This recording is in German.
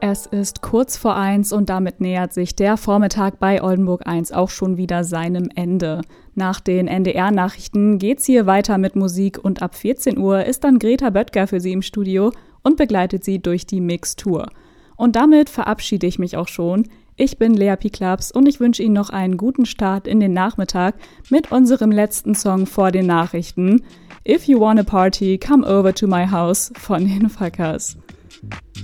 Es ist kurz vor 1 und damit nähert sich der Vormittag bei Oldenburg 1 auch schon wieder seinem Ende. Nach den NDR-Nachrichten geht's hier weiter mit Musik und ab 14 Uhr ist dann Greta Böttger für Sie im Studio und begleitet Sie durch die Mix-Tour. Und damit verabschiede ich mich auch schon. Ich bin Lea Piklaps und ich wünsche Ihnen noch einen guten Start in den Nachmittag mit unserem letzten Song vor den Nachrichten. If you wanna party, come over to my house von den Fuckers.